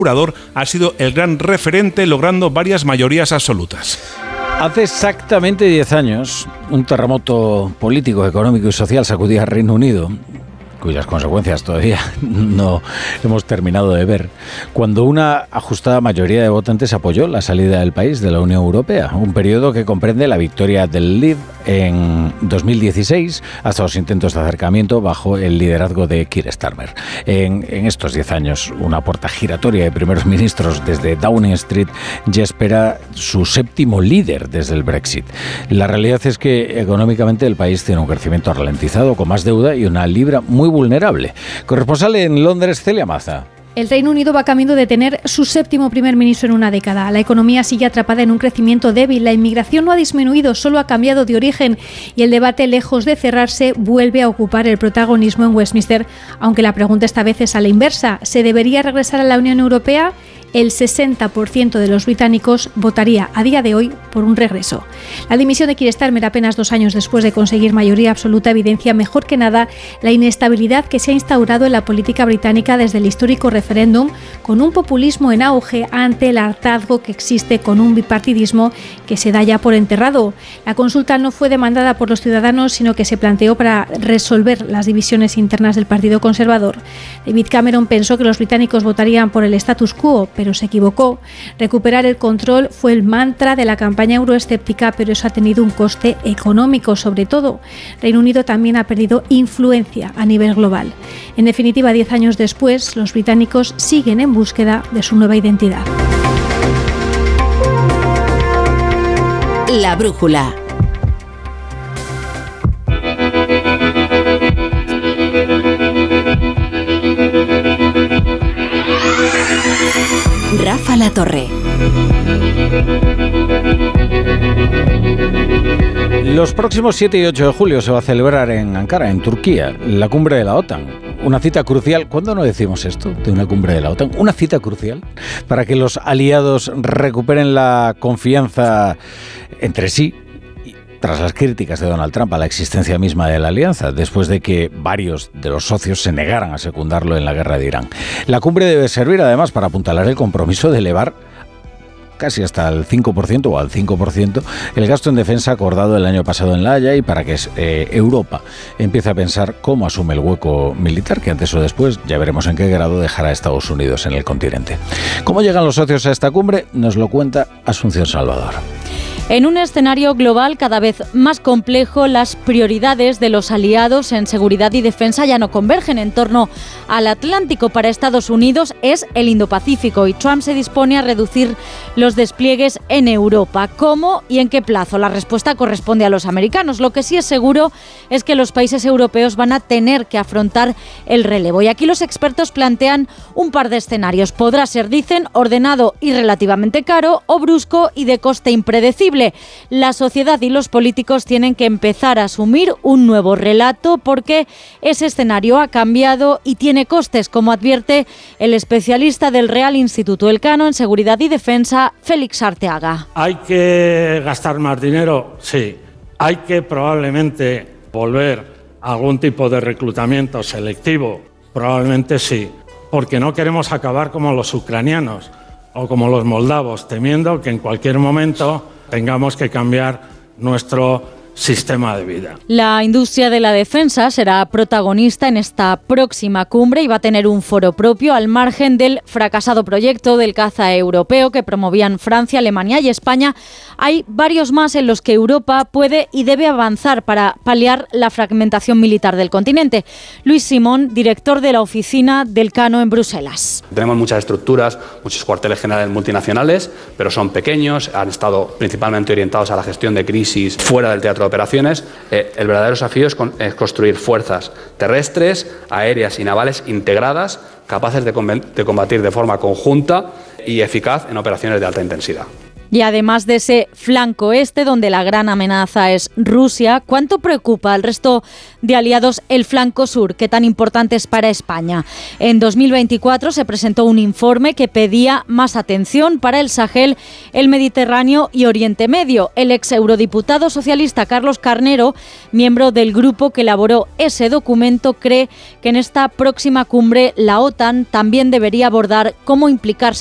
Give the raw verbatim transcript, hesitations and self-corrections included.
ha sido el gran referente, logrando varias mayorías absolutas. Hace exactamente diez años, un terremoto político, económico y social sacudía al Reino Unido, cuyas consecuencias todavía no hemos terminado de ver, cuando una ajustada mayoría de votantes apoyó la salida del país de la Unión Europea, un periodo que comprende la victoria del Leave en dos mil dieciséis hasta los intentos de acercamiento bajo el liderazgo de Keir Starmer. En, en estos diez años, una puerta giratoria de primeros ministros desde Downing Street ya espera su séptimo líder desde el Brexit. La realidad es que económicamente el país tiene un crecimiento ralentizado, con más deuda y una libra muy vulnerable. Corresponsal en Londres, Celia Maza. El Reino Unido va camino de tener su séptimo primer ministro en una década. La economía sigue atrapada en un crecimiento débil, la inmigración no ha disminuido, solo ha cambiado de origen y el debate, lejos de cerrarse, vuelve a ocupar el protagonismo en Westminster, aunque la pregunta esta vez es a la inversa. ¿Se debería regresar a la Unión Europea? El sesenta por ciento de los británicos votaría a día de hoy por un regreso. La dimisión de Keir Starmer apenas dos años después de conseguir mayoría absoluta evidencia mejor que nada la inestabilidad que se ha instaurado en la política británica desde el histórico referéndum, con un populismo en auge ante el hartazgo que existe con un bipartidismo que se da ya por enterrado. La consulta no fue demandada por los ciudadanos, sino que se planteó para resolver las divisiones internas del Partido Conservador. David Cameron pensó que los británicos votarían por el status quo, pero se equivocó. Recuperar el control fue el mantra de la campaña euroescéptica, pero eso ha tenido un coste económico, sobre todo. Reino Unido también ha perdido influencia a nivel global. En definitiva, diez años después, los británicos siguen en búsqueda de su nueva identidad. La brújula. Rafa La Torre. Los próximos siete y ocho de julio se va a celebrar en Ankara, en Turquía, la cumbre de la OTAN. Una cita crucial. ¿Cuándo no decimos esto de una cumbre de la OTAN? Una cita crucial para que los aliados recuperen la confianza entre sí, tras las críticas de Donald Trump a la existencia misma de la alianza, después de que varios de los socios se negaran a secundarlo en la guerra de Irán. La cumbre debe servir además para apuntalar el compromiso de elevar casi hasta el cinco por ciento o al cinco por ciento el gasto en defensa acordado el año pasado en La Haya, y para que eh, Europa empiece a pensar cómo asume el hueco militar que antes o después, ya veremos en qué grado, dejará a Estados Unidos en el continente. ¿Cómo llegan los socios a esta cumbre? Nos lo cuenta Asunción Salvador. En un escenario global cada vez más complejo, las prioridades de los aliados en seguridad y defensa ya no convergen en torno al Atlántico. Para Estados Unidos es el Indo-Pacífico y Trump se dispone a reducir los despliegues en Europa. ¿Cómo y en qué plazo? La respuesta corresponde a los americanos. Lo que sí es seguro es que los países europeos van a tener que afrontar el relevo. Y aquí los expertos plantean un par de escenarios. Podrá ser, dicen, ordenado y relativamente caro, o brusco y de coste impredecible. La sociedad y los políticos tienen que empezar a asumir un nuevo relato porque ese escenario ha cambiado y tiene costes, como advierte el especialista del Real Instituto Elcano en Seguridad y Defensa, Félix Arteaga. ¿Hay que gastar más dinero? Sí. ¿Hay que probablemente volver a algún tipo de reclutamiento selectivo? Probablemente sí, porque no queremos acabar como los ucranianos o como los moldavos, temiendo que en cualquier momento tengamos que cambiar nuestro sistema de vida. La industria de la defensa será protagonista en esta próxima cumbre y va a tener un foro propio al margen del fracasado proyecto del caza europeo que promovían Francia, Alemania y España. Hay varios más en los que Europa puede y debe avanzar para paliar la fragmentación militar del continente. Luis Simón, director de la oficina del Cano en Bruselas. Tenemos muchas estructuras, muchos cuarteles generales multinacionales, pero son pequeños, han estado principalmente orientados a la gestión de crisis fuera del teatro de operaciones. Eh, el verdadero desafío es, con, es construir fuerzas terrestres, aéreas y navales integradas, capaces de, de combatir de forma conjunta y eficaz en operaciones de alta intensidad. Y además de ese flanco este, donde la gran amenaza es Rusia, ¿cuánto preocupa al resto de aliados el flanco sur, que tan importante es para España? En dos mil veinticuatro se presentó un informe que pedía más atención para el Sahel, el Mediterráneo y Oriente Medio. El ex eurodiputado socialista Carlos Carnero, miembro del grupo que elaboró ese documento, cree que en esta próxima cumbre la OTAN también debería abordar cómo implicarse